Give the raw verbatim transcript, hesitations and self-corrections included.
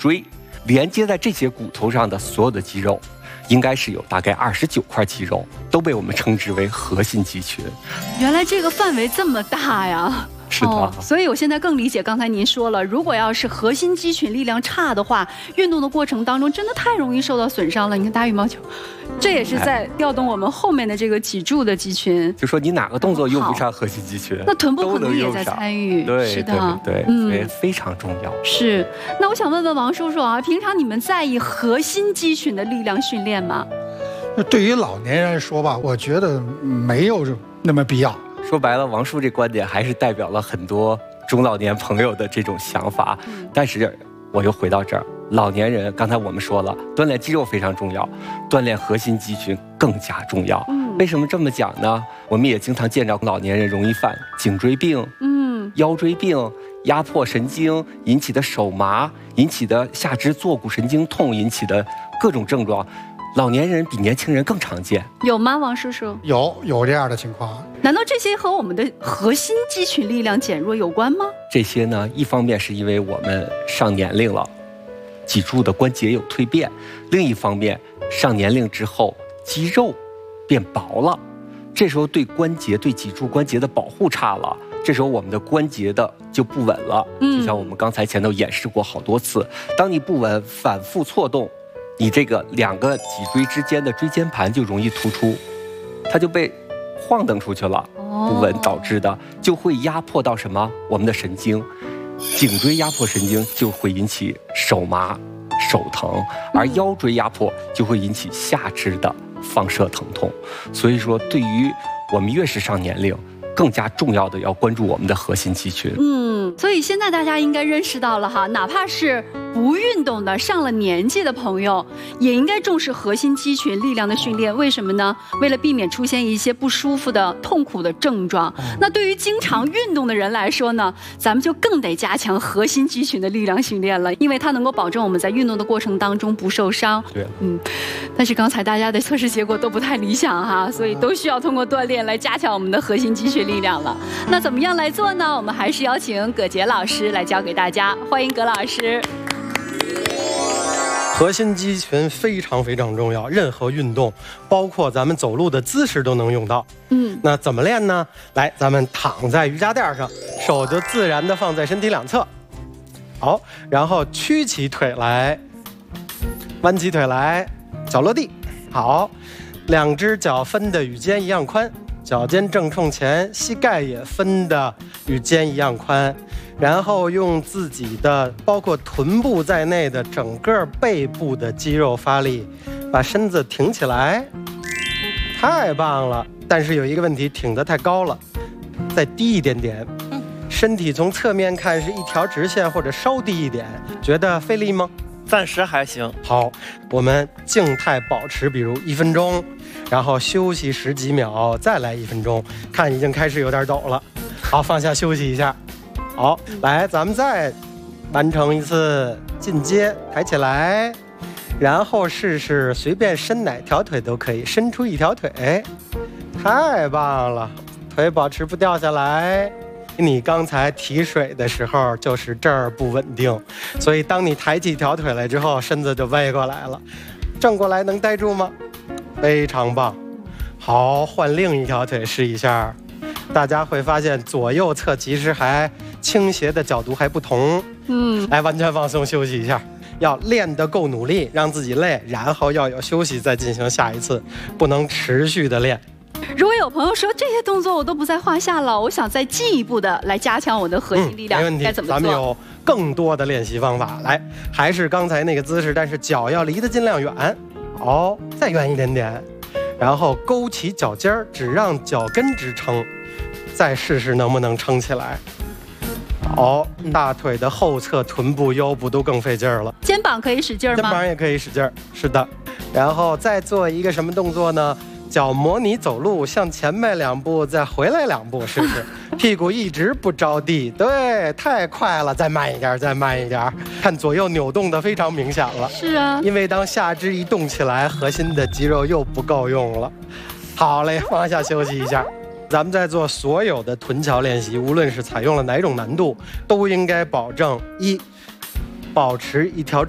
椎，连接在这些骨头上的所有的肌肉，应该是有大概二十九块肌肉，都被我们称之为核心肌群。 原来这个范围这么大呀！ 是的、哦， 所以我现在更理解刚才您说了，如果要是核心肌群力量差的话，运动的过程当中真的太容易受到损伤了。你看打羽毛球，这也是在调动我们后面的这个脊柱的肌群。 就说你哪个动作用不上核心肌群， 那臀部可能也在参与。 对， 是的， 对对，嗯，所以非常重要。 是，那我想问问王叔叔啊，平常你们在意核心肌群的力量训练吗？ 对于老年人来说吧，我觉得没有那么必要。 说白了，王叔这观点还是代表了很多中老年朋友的这种想法。嗯、但是我又回到这儿，老年人刚才我们说了，锻炼肌肉非常重要，锻炼核心肌群更加重要。嗯、为什么这么讲呢？我们也经常见着老年人容易犯颈椎病、嗯、腰椎病、压迫神经引起的手麻、引起的下肢坐骨神经痛引起的各种症状。老年人比年轻人更常见， 有吗，王叔叔？ 有有这样的情况。 难道这些和我们的核心肌群力量减弱有关吗？ 这些呢，一方面是因为我们上年龄了，脊柱的关节有蜕变；另一方面，上年龄之后肌肉变薄了，这时候对关节、对脊柱关节的保护差了，这时候我们的关节的就不稳了。嗯，就像我们刚才前头演示过好多次，当你不稳，反复错动。你这个两个脊椎之间的椎间盘就容易突出，它就被晃荡出去了，不稳导致的，就会压迫到什么？我们的神经，颈椎压迫神经就会引起手麻、手疼，而腰椎压迫就会引起下肢的放射疼痛。所以说，对于我们越是上年龄，更加重要的要关注我们的核心肌群。 嗯，所以现在大家应该认识到了哈，哪怕是不运动的上了年纪的朋友，也应该重视核心肌群力量的训练。为什么呢？为了避免出现一些不舒服的痛苦的症状。那对于经常运动的人来说呢，咱们就更得加强核心肌群的力量训练了，因为它能够保证我们在运动的过程当中不受伤。 对， 嗯，但是刚才大家的测试结果都不太理想哈，所以都需要通过锻炼来加强我们的核心肌群力量了。那怎么样来做呢？我们还是邀请葛杰老师来教给大家，欢迎葛老师。 核心肌群非常非常重要，任何运动，包括咱们走路的姿势都能用到。嗯，那怎么练呢？来，咱们躺在瑜伽垫上，手就自然的放在身体两侧。好，然后屈起腿来，弯起腿来，脚落地。好，两只脚分的与肩一样宽，脚尖正冲前，膝盖也分的与肩一样宽。然后用自己的包括臀部在内的整个背部的肌肉发力，把身子挺起来，太棒了！但是有一个问题，挺得太高了，再低一点点。身体从侧面看是一条直线或者稍低一点，觉得费力吗？ 暂时还行。 好，我们静态保持，比如一分钟，然后休息十几秒，再来一分钟，看已经开始有点抖了。好，放下休息一下。好，来，咱们再完成一次进阶，抬起来，然后试试随便伸哪条腿都可以，伸出一条腿，太棒了，腿保持不掉下来。你刚才提水的时候就是这儿不稳定，所以当你抬起一条腿来之后，身子就歪过来了，正过来能待住吗？非常棒。好，换另一条腿试一下，大家会发现左右侧其实还倾斜的角度还不同。嗯，来，完全放松休息一下，要练得够努力，让自己累，然后要有休息再进行下一次，不能持续的练。 如果有朋友说这些动作我都不在话下了，我想再进一步的来加强我的核心力量， 嗯、没问题， 该怎么做？ 咱们有更多的练习方法。来，还是刚才那个姿势，但是脚要离得尽量远。好，再远一点点，然后勾起脚尖儿，只让脚跟支撑。再试试能不能撑起来。好，大腿的后侧、臀部、腰部都更费劲儿了。 肩膀可以使劲儿吗？ 肩膀也可以使劲儿，是的。然后再做一个什么动作呢？脚模拟走路，向前迈两步，再回来两步，试试。屁股一直不着地，对，太快了，再慢一点，再慢一点。看左右扭动的非常明显了。 是啊， 因为当下肢一动起来，核心的肌肉又不够用了。好嘞，放下休息一下。咱们在做所有的臀桥练习，无论是采用了哪种难度，都应该保证一，保持一条